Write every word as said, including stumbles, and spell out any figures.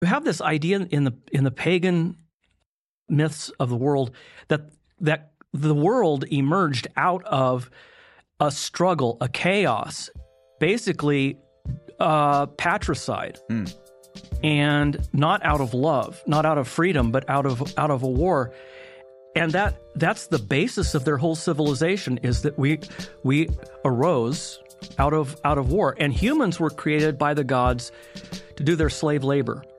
you have this idea in the in the pagan myths of the world that that the world emerged out of a struggle, a chaos, basically uh, patricide, mm. and not out of love, not out of freedom, but out of out of a war. And that that's the basis of their whole civilization, is that we we arose out of out of war, and humans were created by the gods to do their slave labor.